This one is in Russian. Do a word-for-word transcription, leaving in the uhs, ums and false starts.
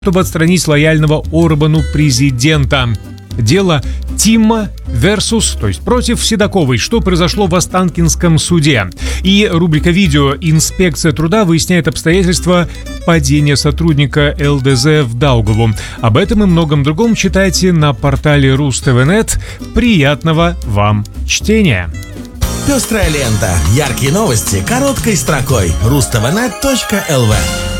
чтобы отстранить лояльного Орбану президента. Дело Тимма versus, то есть против Седоковой, что произошло в Останкинском суде. И рубрика «Видео. Инспекция труда» выясняет обстоятельства падения сотрудника эл дэ зэ в Даугаву. Об этом и многом другом читайте на портале рус тэ вэ нет. Приятного вам чтения! Пестрая лента. Яркие новости короткой строкой. рус тэ вэ нет точка эл ви